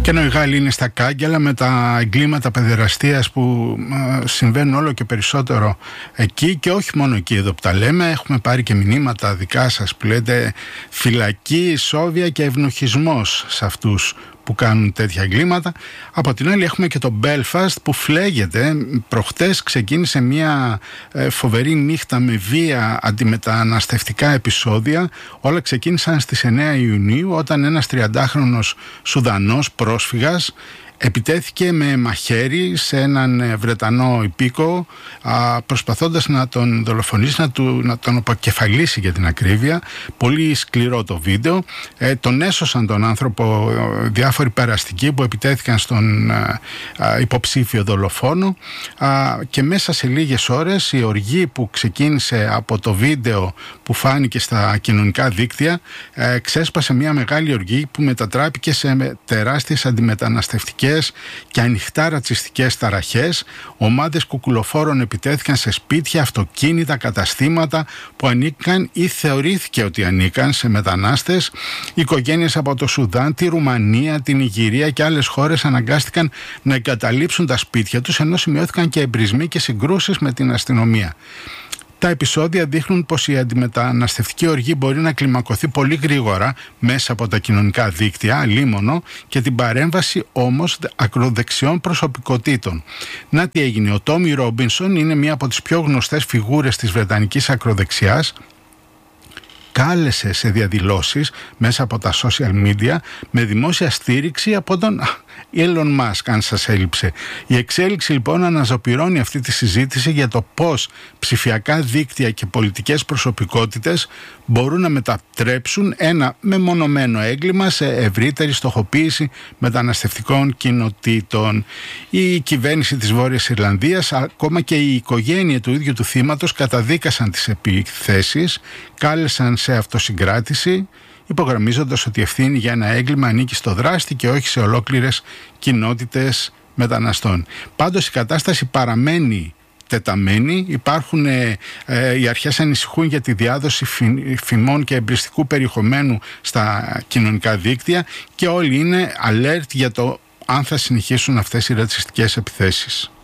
Και ενώ οι Γάλλοι είναι στα κάγκελα με τα εγκλήματα παιδεραστίας που συμβαίνουν όλο και περισσότερο εκεί, και όχι μόνο εκεί εδώ που τα λέμε, έχουμε πάρει και μηνύματα δικά σας που λέτε φυλακή, ισόβια και ευνοχισμός σε αυτούς που κάνουν τέτοια εγκλήματα. Από την άλλη έχουμε και το Belfast που φλέγεται. Προχτές ξεκίνησε μια φοβερή νύχτα με βία αντιμεταναστευτικά επεισόδια. Όλα ξεκίνησαν στις 9 Ιουνίου όταν ένας 30χρονος Σουδανός πρόσφυγας επιτέθηκε με μαχαίρι σε έναν Βρετανό υπήκοο, προσπαθώντας να τον δολοφονήσει, να τον αποκεφαλίσει για την ακρίβεια. Πολύ σκληρό το βίντεο. Τον έσωσαν τον άνθρωπο διάφοροι περαστικοί που επιτέθηκαν στον υποψήφιο δολοφόνο, και μέσα σε λίγες ώρες η οργή που ξεκίνησε από το βίντεο που φάνηκε στα κοινωνικά δίκτυα ξέσπασε μια μεγάλη οργή που μετατράπηκε σε τεράστιες αντιμεταναστευτικές και ανοιχτά ρατσιστικές ταραχές. Ομάδες κουκουλοφόρων επιτέθηκαν σε σπίτια, αυτοκίνητα, καταστήματα που ανήκαν ή θεωρήθηκε ότι ανήκαν σε μετανάστες. Οικογένειες από το Σουδάν, τη Ρουμανία, την Ιγυρία και άλλες χώρες αναγκάστηκαν να εγκαταλείψουν τα σπίτια τους, ενώ σημειώθηκαν και εμπρισμοί και συγκρούσεις με την αστυνομία. Τα επεισόδια δείχνουν πως η αντιμεταναστευτική οργή μπορεί να κλιμακωθεί πολύ γρήγορα μέσα από τα κοινωνικά δίκτυα, αλίμονο, και την παρέμβαση όμως ακροδεξιών προσωπικότητων. Να τι έγινε. Ο Τόμι Ρόμπινσον είναι μία από τις πιο γνωστές φιγούρες της βρετανικής ακροδεξιάς. Κάλεσε σε διαδηλώσεις μέσα από τα social media με δημόσια στήριξη από τον Elon Musk, αν σας έλειψε. Η εξέλιξη λοιπόν αναζωπυρώνει αυτή τη συζήτηση για το πώς ψηφιακά δίκτυα και πολιτικές προσωπικότητες μπορούν να μετατρέψουν ένα μεμονωμένο έγκλημα σε ευρύτερη στοχοποίηση μεταναστευτικών κοινοτήτων. Η κυβέρνηση της Βόρειας Ιρλανδίας, ακόμα και η οικογένεια του ίδιου του θύματος, καταδίκασαν τις επιθέσεις, κάλεσαν σε αυτοσυγκράτηση, υπογραμμίζοντας ότι η ευθύνη για ένα έγκλημα ανήκει στο δράστη και όχι σε ολόκληρες κοινότητες μεταναστών. Πάντως η κατάσταση παραμένει τεταμένη. Υπάρχουν, οι αρχές ανησυχούν για τη διάδοση φημών και εμπριστικού περιεχομένου στα κοινωνικά δίκτυα, και όλοι είναι alert για το αν θα συνεχίσουν αυτές οι ρατσιστικές επιθέσεις.